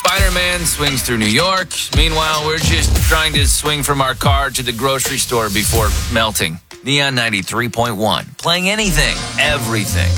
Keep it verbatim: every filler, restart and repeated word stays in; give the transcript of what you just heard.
Spider-Man swings through New York. Meanwhile, we're just trying to swing from our car to the grocery store before melting. Neon ninety-three point one. Playing anything, everything.